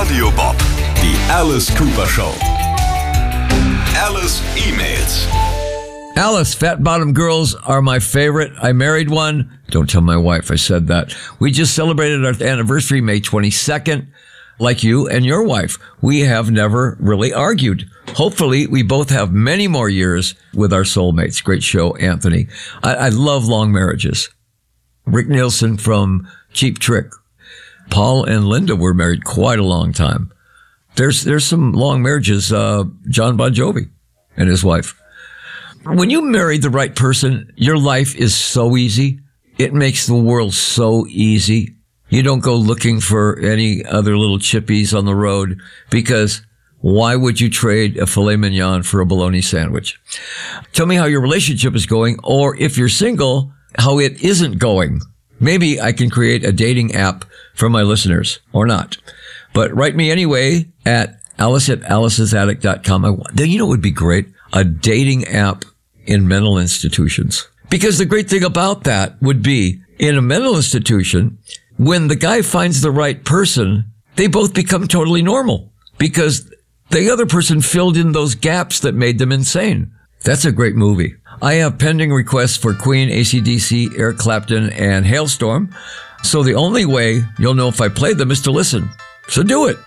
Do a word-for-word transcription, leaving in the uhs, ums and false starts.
Radio Bob. Die Alice Cooper Show. Alice E-Mails. Alice, fat bottom girls are my favorite. I married one. Don't tell my wife I said that. We just celebrated our anniversary May twenty-second. Like you and your wife, we have never really argued. Hopefully, we both have many more years with our soulmates. Great show, Anthony. I, I love long marriages. Rick Nielsen from Cheap Trick. Paul and Linda were married quite a long time. There's there's some long marriages. Uh, John Bon Jovi and his wife. When you marry the right person, your life is so easy. It makes the world so easy. You don't go looking for any other little chippies on the road, because why would you trade a filet mignon for a bologna sandwich? Tell me how your relationship is going, or if you're single, how it isn't going. Maybe I can create a dating app for my listeners, or not. But write me anyway at alice at alice's attic dot com. I want, you know what would be great? A dating app in mental institutions. Because the great thing about that would be, in a mental institution, when the guy finds the right person, they both become totally normal because the other person filled in those gaps that made them insane. That's a great movie. I have pending requests for Queen, A C D C, Eric Clapton, and Hailstorm. So the only way you'll know if I played them is to listen. So do it.